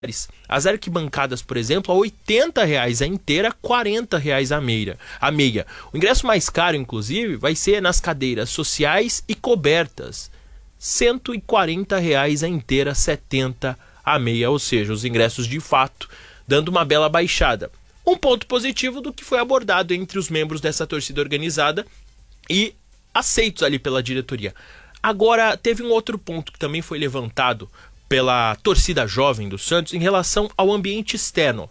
As arquibancadas, por exemplo, a R$80 a inteira, R$40 a meia. O ingresso mais caro, inclusive, vai ser nas cadeiras sociais e cobertas. R$140 a inteira, R$70 a meia, ou seja, os ingressos de fato dando uma bela baixada. Um ponto positivo do que foi abordado entre os membros dessa torcida organizada e aceitos ali pela diretoria. Agora, teve um outro ponto que também foi levantado pela torcida jovem do Santos em relação ao ambiente externo,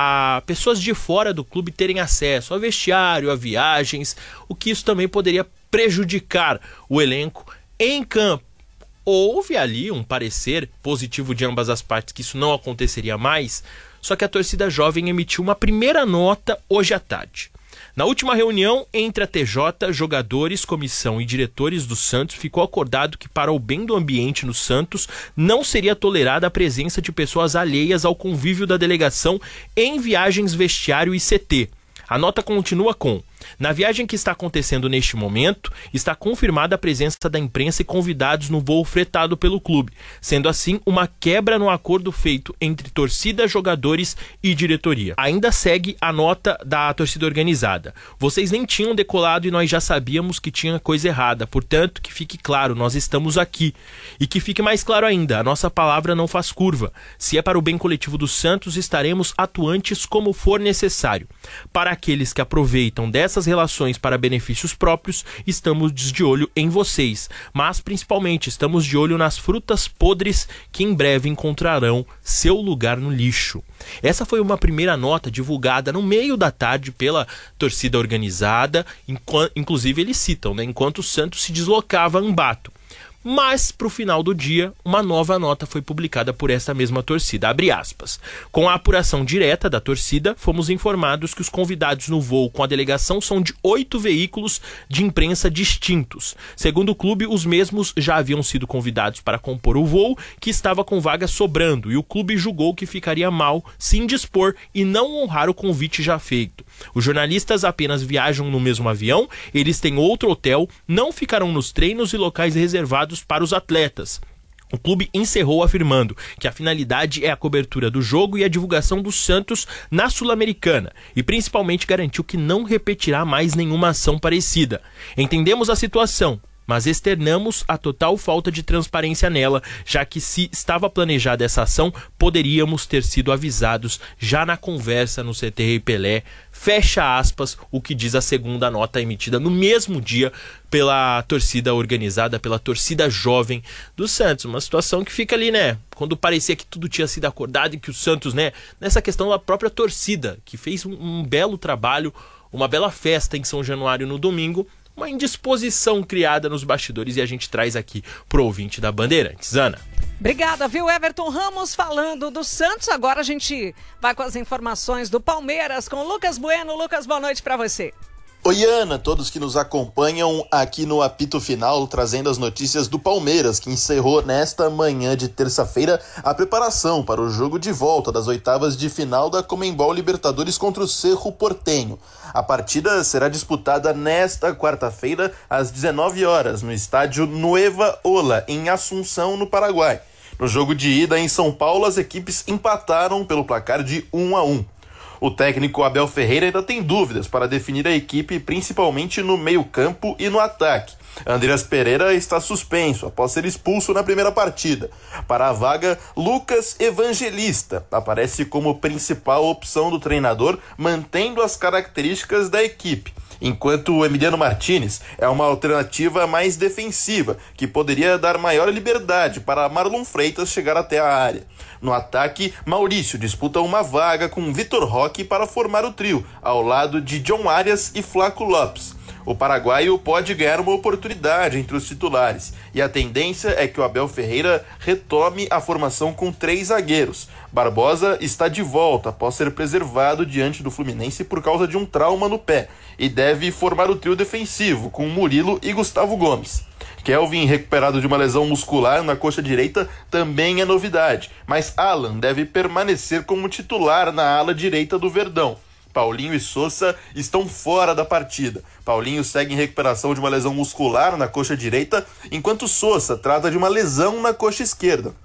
a pessoas de fora do clube terem acesso a vestiário, a viagens, o que isso também poderia prejudicar o elenco em campo. Houve ali um parecer positivo de ambas as partes que isso não aconteceria mais, só que a torcida jovem emitiu uma primeira nota hoje à tarde. Na última reunião entre a TJ, jogadores, comissão e diretores do Santos, ficou acordado que, para o bem do ambiente no Santos, não seria tolerada a presença de pessoas alheias ao convívio da delegação em viagens vestiário e CT. A nota continua com: na viagem que está acontecendo neste momento, está confirmada a presença da imprensa e convidados no voo fretado pelo clube, sendo assim uma quebra no acordo feito entre torcida, jogadores e diretoria. Ainda segue a nota da torcida organizada: vocês nem tinham decolado e nós já sabíamos que tinha coisa errada, portanto que fique claro, nós estamos aqui. E que fique mais claro ainda, a nossa palavra não faz curva. Se é para o bem coletivo do Santos, estaremos atuantes como for necessário. Para aqueles que aproveitam dessas relações para benefícios próprios, estamos de olho em vocês, mas principalmente estamos de olho nas frutas podres que em breve encontrarão seu lugar no lixo. Essa foi uma primeira nota divulgada no meio da tarde pela torcida organizada, inclusive eles citam, enquanto o Santos se deslocava a Ambato. Mas, para o final do dia, uma nova nota foi publicada por essa mesma torcida, abre aspas. Com a apuração direta da torcida, fomos informados que os convidados no voo com a delegação são de 8 veículos de imprensa distintos. Segundo o clube, os mesmos já haviam sido convidados para compor o voo, que estava com vagas sobrando, e o clube julgou que ficaria mal se indispor e não honrar o convite já feito. Os jornalistas apenas viajam no mesmo avião, eles têm outro hotel, não ficarão nos treinos e locais reservados para os atletas. O clube encerrou afirmando que a finalidade é a cobertura do jogo e a divulgação do Santos na Sul-Americana e principalmente garantiu que não repetirá mais nenhuma ação parecida. Entendemos a situação, mas externamos a total falta de transparência nela, já que se estava planejada essa ação, poderíamos ter sido avisados já na conversa no CT Rei Pelé, fecha aspas, o que diz a segunda nota emitida no mesmo dia pela torcida organizada, pela torcida jovem do Santos. Uma situação que fica ali, quando parecia que tudo tinha sido acordado e que o Santos, nessa questão da própria torcida, que fez um belo trabalho, uma bela festa em São Januário no domingo, uma indisposição criada nos bastidores e a gente traz aqui pro ouvinte da Bandeirantes. Ana. Obrigada, viu? Everton Ramos falando do Santos. Agora a gente vai com as informações do Palmeiras com Lucas Bueno. Lucas, boa noite para você. Oi, Ana, todos que nos acompanham aqui no Apito Final, trazendo as notícias do Palmeiras, que encerrou nesta manhã de terça-feira a preparação para o jogo de volta das oitavas de final da Conmebol Libertadores contra o Cerro Porteño. A partida será disputada nesta quarta-feira, às 19 horas, no estádio Nueva Ola, em Assunção, no Paraguai. No jogo de ida em São Paulo, as equipes empataram pelo placar de 1-1. O técnico Abel Ferreira ainda tem dúvidas para definir a equipe, principalmente no meio-campo e no ataque. Andreas Pereira está suspenso após ser expulso na primeira partida. Para a vaga, Lucas Evangelista aparece como principal opção do treinador, mantendo as características da equipe. Enquanto o Emiliano Martinez é uma alternativa mais defensiva, que poderia dar maior liberdade para Marlon Freitas chegar até a área. No ataque, Maurício disputa uma vaga com Vitor Roque para formar o trio, ao lado de John Arias e Flaco Lopes. O paraguaio pode ganhar uma oportunidade entre os titulares, e a tendência é que o Abel Ferreira retome a formação com 3 zagueiros. Barbosa está de volta após ser preservado diante do Fluminense por causa de um trauma no pé, e deve formar o trio defensivo com Murilo e Gustavo Gomes. Kelvin, recuperado de uma lesão muscular na coxa direita, também é novidade, mas Alan deve permanecer como titular na ala direita do Verdão. Paulinho e Sousa estão fora da partida. Paulinho segue em recuperação de uma lesão muscular na coxa direita, enquanto Sousa trata de uma lesão na coxa esquerda.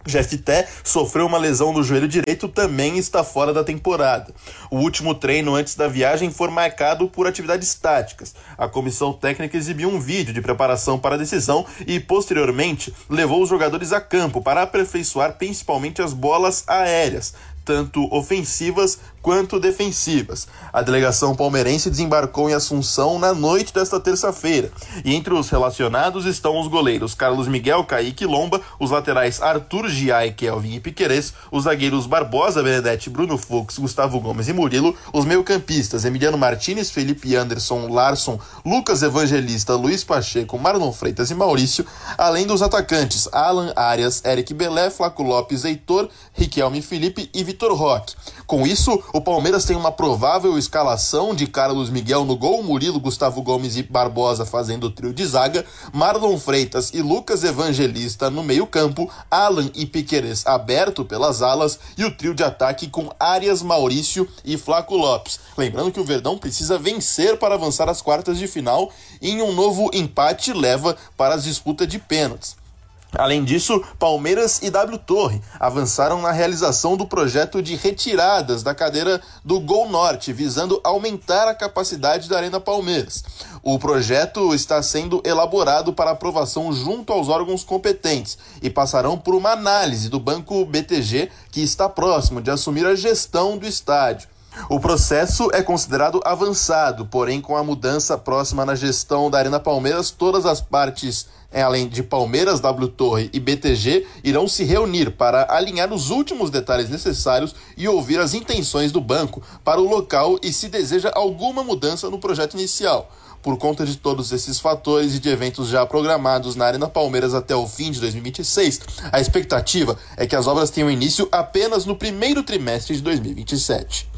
Jefté sofreu uma lesão no joelho direito, também está fora da temporada. O último treino antes da viagem foi marcado por atividades táticas. A comissão técnica exibiu um vídeo de preparação para a decisão e, posteriormente, levou os jogadores a campo para aperfeiçoar principalmente as bolas aéreas, tanto ofensivas quanto defensivas. A delegação palmeirense desembarcou em Assunção na noite desta terça-feira. E entre os relacionados estão os goleiros Carlos Miguel, Kaique e Lomba, os laterais Arthur, Giai, Kelvin e Piquerez, os zagueiros Barbosa, Benedetti, Bruno Fux, Gustavo Gomes e Murilo, os meio-campistas Emiliano Martinez, Felipe Anderson, Larson, Lucas Evangelista, Luiz Pacheco, Marlon Freitas e Maurício, além dos atacantes Alan Arias, Eric Belé, Flaco Lopes, Heitor, Riquelme Felipe e Vitor Roque. Com isso, o Palmeiras tem uma provável escalação de Carlos Miguel no gol, Murilo, Gustavo Gomes e Barbosa fazendo o trio de zaga, Marlon Freitas e Lucas Evangelista no meio-campo, Alan e Piquerez aberto pelas alas e o trio de ataque com Arias, Maurício e Flaco Lopes. Lembrando que o Verdão precisa vencer para avançar às quartas de final e em um novo empate leva para as disputas de pênaltis. Além disso, Palmeiras e W Torre avançaram na realização do projeto de retiradas da cadeira do Gol Norte, visando aumentar a capacidade da Arena Palmeiras. O projeto está sendo elaborado para aprovação junto aos órgãos competentes e passarão por uma análise do Banco BTG, que está próximo de assumir a gestão do estádio. O processo é considerado avançado, porém com a mudança próxima na gestão da Arena Palmeiras, todas as partes, além de Palmeiras, W Torre e BTG, irão se reunir para alinhar os últimos detalhes necessários e ouvir as intenções do banco para o local e se deseja alguma mudança no projeto inicial. Por conta de todos esses fatores e de eventos já programados na Arena Palmeiras até o fim de 2026, a expectativa é que as obras tenham início apenas no primeiro trimestre de 2027.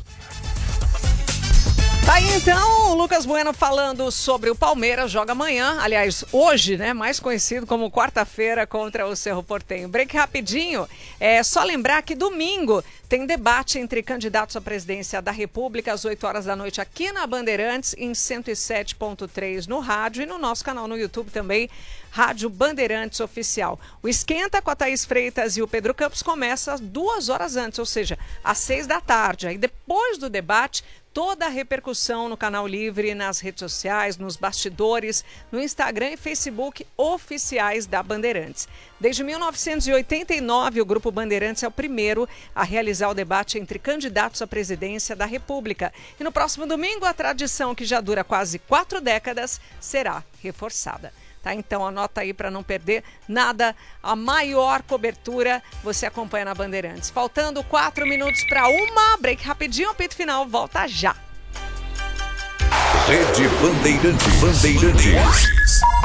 Tá aí então o Lucas Bueno falando sobre o Palmeiras, joga amanhã, aliás, hoje, né, mais conhecido como quarta-feira contra o Cerro Porteño. Break rapidinho, só lembrar que domingo tem debate entre candidatos à presidência da República às 8 horas da noite aqui na Bandeirantes, em 107.3 no rádio e no nosso canal no YouTube também, Rádio Bandeirantes Oficial. O Esquenta com a Thaís Freitas e o Pedro Campos começa 2 horas antes, ou seja, às 6 da tarde. Aí depois do debate, toda a repercussão no Canal Livre, nas redes sociais, nos bastidores, no Instagram e Facebook oficiais da Bandeirantes. Desde 1989, o Grupo Bandeirantes é o primeiro a realizar o debate entre candidatos à presidência da República. E no próximo domingo, a tradição, que já dura quase 4 décadas, será reforçada. Tá, então anota aí para não perder nada. A maior cobertura você acompanha na Bandeirantes. Faltando 4 minutos para 1, break rapidinho, apito final, volta já. Rede Bandeirantes.